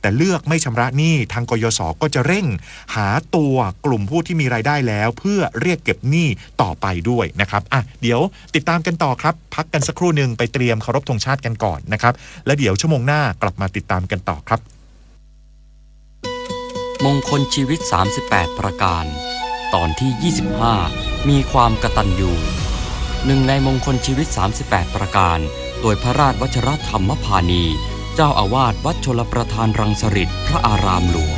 แต่เลือกไม่ชำระหนี้ทางกยศก็จะเร่งหาตัวกลุ่มผู้ที่มีรายได้แล้วเพื่อเรียกเก็บหนี้ต่อไปด้วยนะครับเดี๋ยวติดตามกันต่อครับพักกันสักครู่หนึ่งไปเตรียมเคารพธงชาติกันก่อนนะครับและเดี๋ยวชั่วโมงหน้ากลับมาติดตามกันต่อครับมงคลชีวิต38ประการตอนที่25มีความกตัญญูหนึ่งในมงคลชีวิต38ประการโดยพระราชวชิรธรรมพานีเจ้าอาวาสวัดชลประทานรังสฤษฎ์พระอารามหลวง